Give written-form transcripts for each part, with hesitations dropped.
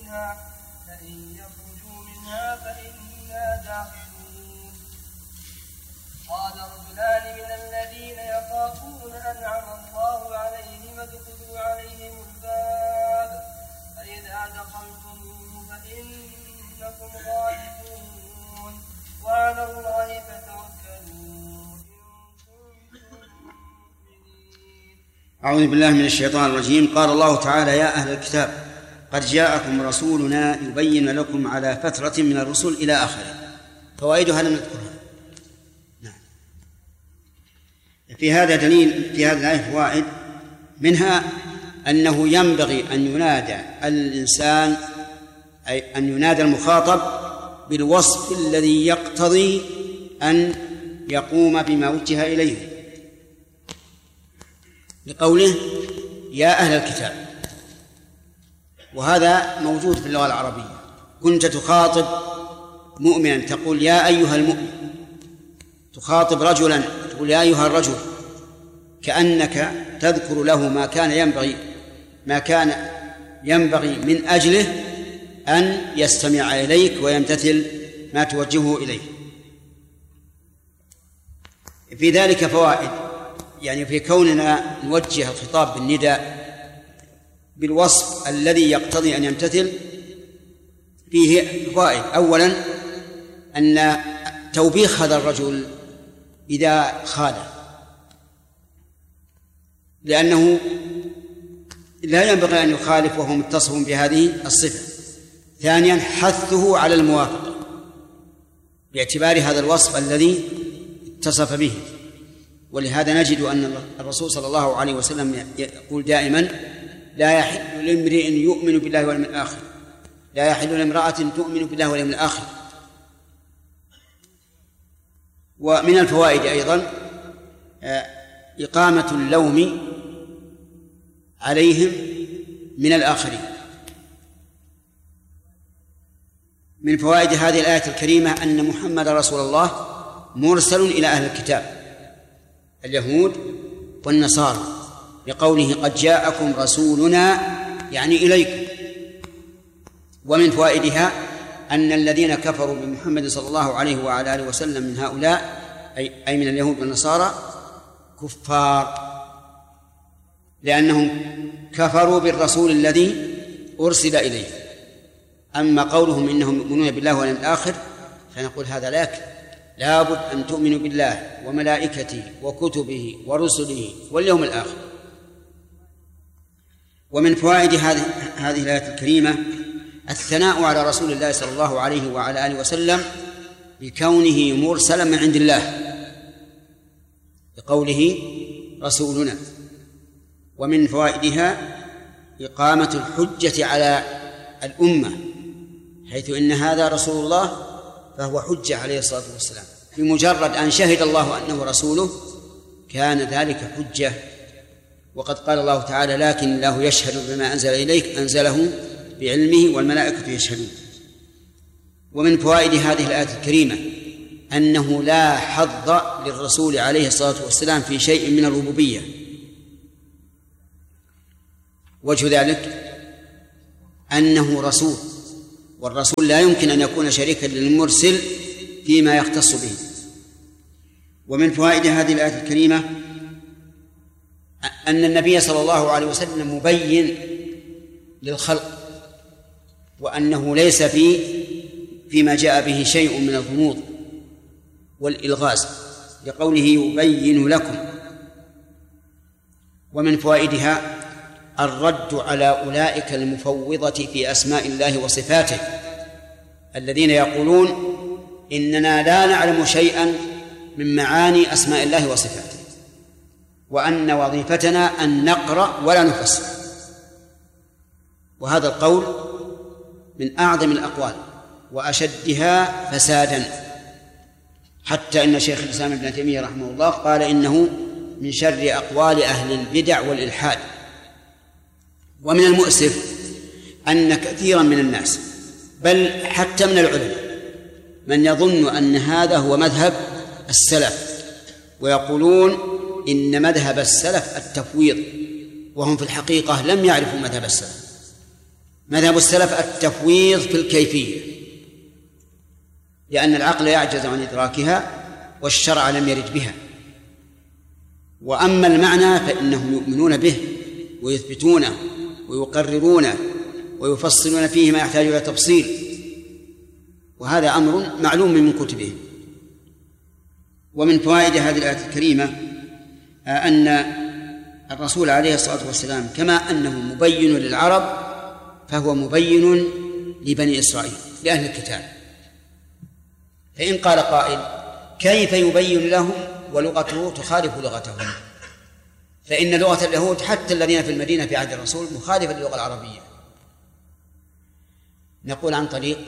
منها فإن يخرجوا منها فإنا داخلون. قال رجلان من الذين يخافون أنعم الله عليهم ادخلوا عليهم الباب فإذا دخلتموه فإنكم غالبون وعلى الله فتوكلوا إن كنتم مؤمنين. أعوذ بالله من الشيطان الرجيم. قال الله تعالى: يا أهل الكتاب قد جاءكم رسولنا يبين لكم على فترة من الرسل إلى آخره. فوائدها لم نذكرها. في هذا دليل، في هذه الآية فوائد، منها أنه ينبغي أن ينادى الإنسان، أي أن ينادى المخاطب بالوصف الذي يقتضي أن يقوم بما وجه إليه، لقوله يا أهل الكتاب. وهذا موجود في اللغة العربية. كنت تخاطب مؤمنا تقول يا أيها المؤمن، تخاطب رجلا تقول يا أيها الرجل، كأنك تذكر له ما كان ينبغي من أجله أن يستمع إليك ويمتثل ما توجهه إليه. في ذلك فوائد، يعني في كوننا نوجه الخطاب بالنداء بالوصف الذي يقتضي أن يمتثل فيه فوائد. أولا أن توبيخ هذا الرجل إذا خالف، لأنه لا ينبغي أن يخالف وهو متصف بهذه الصفة. ثانيا حثه على الموافقة باعتبار هذا الوصف الذي اتصف به. ولهذا نجد أن الرسول صلى الله عليه وسلم يقول دائما: لا يحل لامرئ يؤمن بالله واليوم الآخر، لا يحل لامرأة تؤمن بالله واليوم الآخر. ومن الفوائد أيضا إقامة اللوم عليهم من الآخرين. من فوائد هذه الآية الكريمة أن محمد رسول الله مرسل إلى أهل الكتاب اليهود والنصارى، لقوله قد جاءكم رسولنا، يعني إليكم. ومن فوائدها أن الذين كفروا بمحمد صلى الله عليه وعلى آله وسلم من هؤلاء أي من اليهود والنصارى كفار، لأنهم كفروا بالرسول الذي أرسل إليه. أما قولهم إنهم يؤمنون بالله واليوم الآخر فنقول هذا لا بد أن تؤمنوا بالله وملائكته وكتبه ورسله واليوم الآخر. ومن فوائد هذه الآية الكريمة الثناء على رسول الله صلى الله عليه وعلى آله وسلم بكونه مرسلا من عند الله، بقوله رسولنا. ومن فوائدها إقامة الحجة على الأمة، حيث إن هذا رسول الله فهو حجة عليه الصلاة والسلام، بمجرد أن شهد الله أنه رسوله كان ذلك حجة. وقد قال الله تعالى: لكن الله يشهد بما أنزل إليك أنزله بعلمه والملائكة يشهدون. ومن فوائد هذه الآية الكريمة أنه لا حظ للرسول عليه الصلاة والسلام في شيء من الربوبية. وجه ذلك أنه رسول، والرسول لا يمكن أن يكون شريكا للمرسل فيما يختص به. ومن فوائد هذه الآية الكريمة أن النبي صلى الله عليه وسلم مبين للخلق، وأنه ليس فيما جاء به شيء من الغموض والإلغاز، لقوله يبين لكم. ومن فوائدها الرد على أولئك المفوضة في أسماء الله وصفاته، الذين يقولون إننا لا نعلم شيئا من معاني أسماء الله وصفاته، وأن وظيفتنا أن نقرأ ولا نفسر. وهذا القول من أعظم الأقوال وأشدها فسادا، حتى إن شيخ الإسلام ابن تيمية رحمه الله قال إنه من شر أقوال أهل البدع والإلحاد. ومن المؤسف أن كثيرا من الناس بل حتى من العلماء من يظن أن هذا هو مذهب السلف، ويقولون إن مذهب السلف التفويض، وهم في الحقيقة لم يعرفوا مذهب السلف، مذهب السلف التفويض في الكيفية، لأن العقل يعجز عن إدراكها والشرع لم يرد بها. وأما المعنى فإنهم يؤمنون به ويثبتونه ويقررونه ويفصلون فيه ما يحتاج إلى تفصيل، وهذا أمر معلوم من كتبهم. ومن فوائد هذه الآية الكريمة أن الرسول عليه الصلاة والسلام كما أنه مبين للعرب فهو مبين لبني إسرائيل لأهل الكتاب. فإن قال قائل كيف يبين لهم ولغته تخالف لغتهم؟ فإن لغة اليهود حتى الذين في المدينة في عهد الرسول مخالفة للغة العربية. نقول عن طريق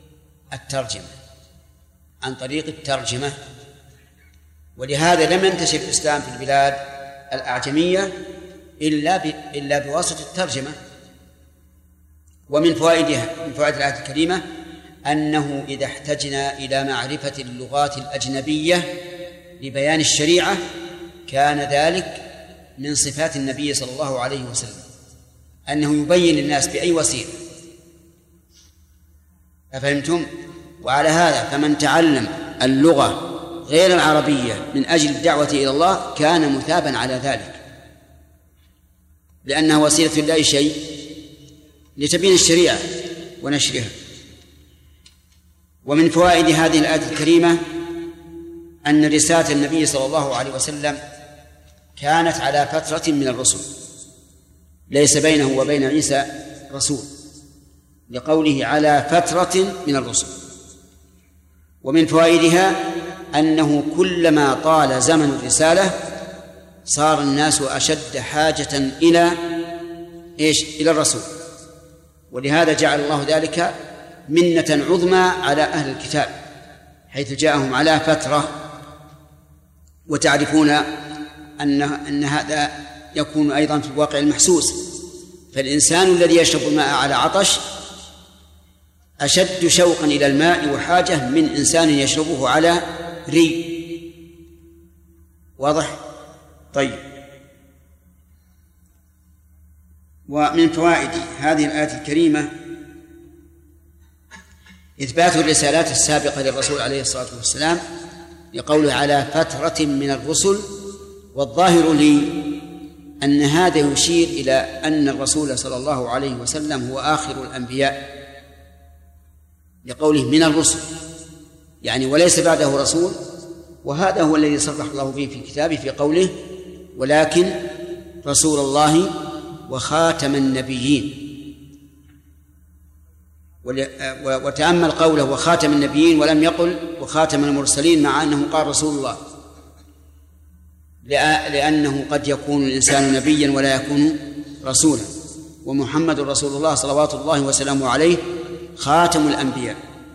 الترجمة، ولهذا لم ينتشر الإسلام في البلاد الأعجمية إلا بواسطة الترجمة. ومن فوائد الآية الكريمة أنه إذا احتجنا إلى معرفة اللغات الأجنبية لبيان الشريعة كان ذلك من صفات النبي صلى الله عليه وسلم، أنه يبين للناس بأي وسيلة. أفهمتم؟ وعلى هذا فمن تعلم اللغة غير العربية من أجل الدعوة إلى الله كان مثابا على ذلك، لأنها وسيلة لا شيء لتبيين الشريعة ونشرها. ومن فوائد هذه الآية الكريمة أن رسالة النبي صلى الله عليه وسلم كانت على فترة من الرسل، ليس بينه وبين عيسى رسول، لقوله على فترة من الرسل. ومن فوائدها أنه كلما طال زمن الرسالة صار الناس أشد حاجة إلى الرسول، ولهذا جعل الله ذلك منة عظمى على أهل الكتاب حيث جاءهم على فترة. وتعرفون أن هذا يكون أيضا في الواقع المحسوس، فالإنسان الذي يشرب الماء على عطش أشد شوقا إلى الماء وحاجة من إنسان يشربه على ري. واضح؟ طيب. ومن فوائد هذه الآية الكريمة إثبات الرسالات السابقة للرسول عليه الصلاة والسلام لقوله على فترة من الرسل. والظاهر لي أن هذا يشير إلى أن الرسول صلى الله عليه وسلم هو آخر الأنبياء، لقوله من الرسل يعني وليس بعده رسول. وهذا هو الذي صرح الله به في كتابه في قوله ولكن رسول الله وخاتم النبيين. وتأمل قوله وخاتم النبيين ولم يقل وخاتم المرسلين، مع أنه قال رسول الله، لأنه قد يكون الإنسان نبيا ولا يكون رسولا، ومحمد رسول الله صلوات الله وسلامه عليه خاتم الأنبياء.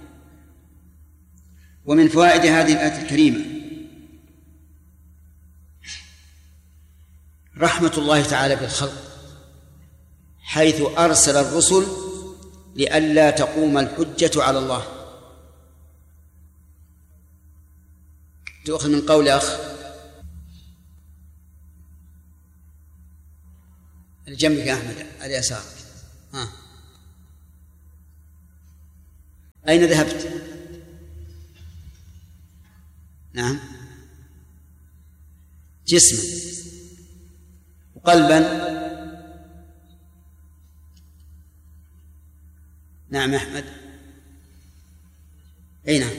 ومن فوائد هذه الآية الكريمة رحمة الله تعالى بالخلق، حيث أرسل الرسل لئلا تقوم الحجة على الله. تؤخذ من قول أخ الجنب يا أحمد اليسار. أين ذهبت؟ نعم، جسما وقلبا. نعم أحمد، أي نعم،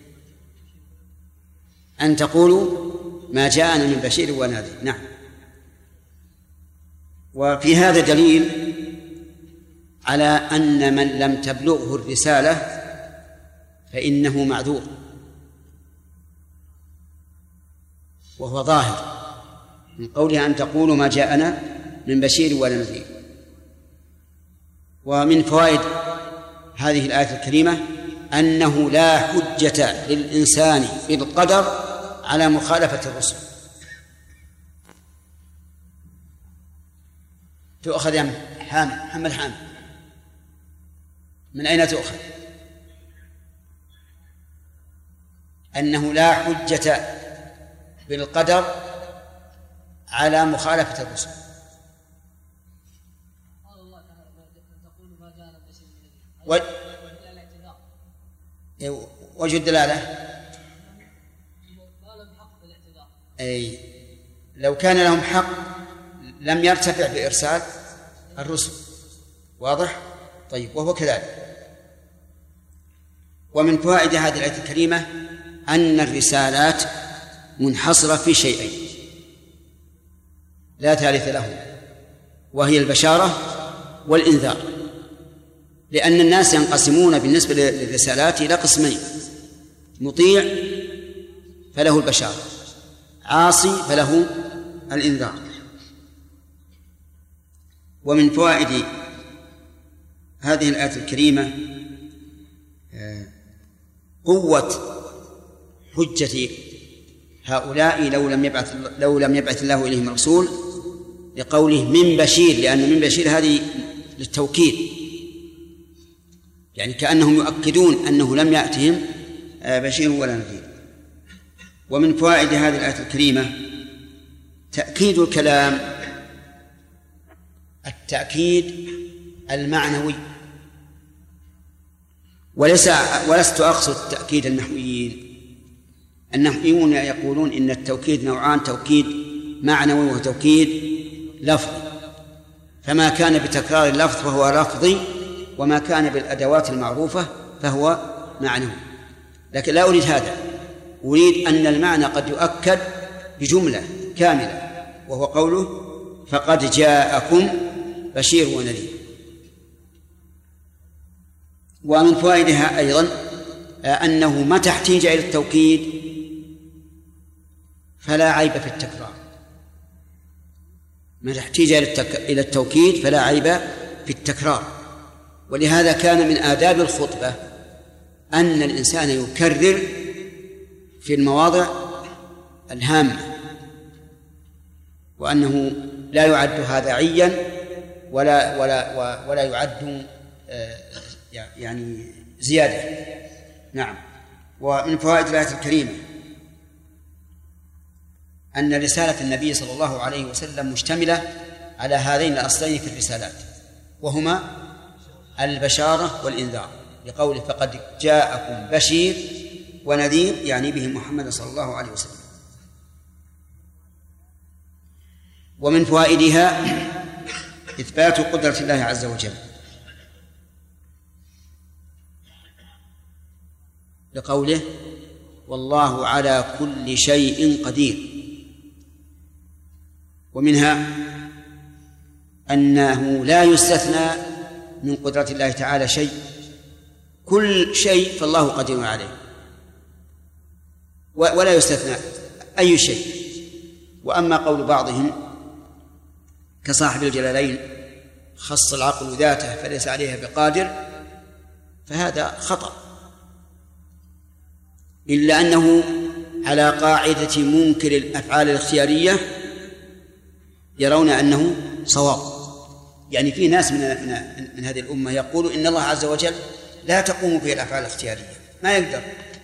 أن تقولوا ما جاءنا من بشير ونذير. نعم. وفي هذا دليل على أن من لم تبلغه الرسالة فإنه معذور، وهو ظاهر من قولها أن تقولوا ما جاءنا من بشير ولا نذير. ومن فوائد هذه الآية الكريمة أنه لا حجة للإنسان بالقدر على مخالفة الرسل. تؤخذ يا محمد حامد، من أين تؤخذ؟ أنه لا حجة بالقدر على مخالفة الرسل. قال الله تعالى تقول ما جاءنا وجه الدلالة أي لو كان لهم حق لم يرتفع بإرسال الرسل. واضح؟ طيب، وهو كذلك. ومن فوائد هذه الآية الكريمة أن الرسالات منحصرة في شيئين لا ثالث لهم، وهي البشارة والإنذار، لأن الناس ينقسمون بالنسبة للرسالات إلى قسمين: مطيع فله البشارة، عاصي فله الإنذار. ومن فوائد هذه الآية الكريمة قوة حجة هؤلاء لو لم يبعث الله إليهم رسول، لقوله من بشير، لأن من بشير هذه للتوكيد، يعني كأنهم يؤكدون أنه لم يأتهم بشير ولا نذير. ومن فوائد هذه الآية الكريمة تأكيد الكلام، التأكيد المعنوي، ولست أقصد تأكيد النحويين. النحويون يقولون إن التوكيد نوعان: توكيد معنوي وتوكيد لفظي، فما كان بتكرار اللفظ فهو لفظي، وما كان بالأدوات المعروفة فهو معنوي. لكن لا أريد هذا، أريد أن المعنى قد يؤكد بجملة كاملة، وهو قوله فقد جاءكم بشير ونذير. ومن فوائدها أيضا أنه متى احتيج إلى التوكيد فلا عيب في التكرار، متى احتيج إلى التوكيد فلا عيب في التكرار. ولهذا كان من آداب الخطبة أن الإنسان يكرر في المواضع الهامة، وأنه لا يعد هذا عيا ولا يعد يعني زيادة. نعم. ومن فوائد الآية الكريمة أن رسالة النبي صلى الله عليه وسلم مشتملة على هذين الأصلين في الرسالات، وهما البشارة والإنذار، لقوله فقد جاءكم بشير ونذير، يعني به محمد صلى الله عليه وسلم. ومن فوائدها إثبات قدرة الله عز وجل، لقوله والله على كل شيء قدير. ومنها أنه لا يستثنى من قدرة الله تعالى شيء، كل شيء فالله قدير عليه، ولا يستثنى أي شيء. وأما قول بعضهم كصاحب الجلالين خص العقل ذاته فليس عليها بقادر، فهذا خطأ، إلا أنه على قاعدة منكر الأفعال الاختيارية يرون أنه صواب. يعني في ناس من هذه الأمة يقول إن الله عز وجل لا تقوم به الأفعال الاختيارية، ما يقدر.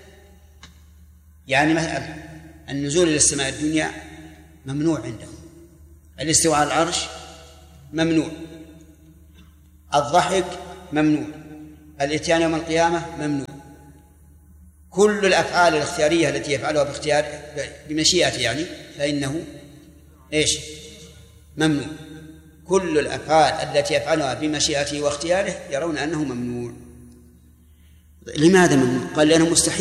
يعني مثلا النزول إلى السماء الدنيا ممنوع عندهم، الاستواء على العرش ممنوع، الضحك ممنوع، الإتيان يوم القيامة ممنوع. كل الأفعال الاختيارية التي يفعلها باختيار بمشيئته يعني فإنه إيش؟ ممنوع. كل الأفعال التي يفعلها بمشيئته واختياره يرون أنه ممنوع. لماذا ممنوع؟ قال لأنه مستحيل.